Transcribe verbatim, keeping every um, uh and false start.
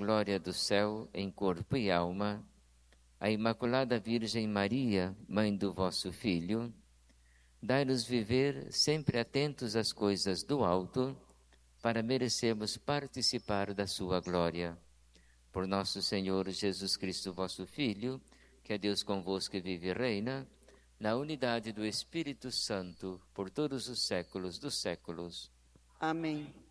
glória do céu em corpo e alma, a Imaculada Virgem Maria, Mãe do vosso Filho, dai-nos viver sempre atentos às coisas do alto, para merecermos participar da sua glória. Por nosso Senhor Jesus Cristo, vosso Filho, que é Deus convosco e vive e reina, na unidade do Espírito Santo, por todos os séculos dos séculos. Amém.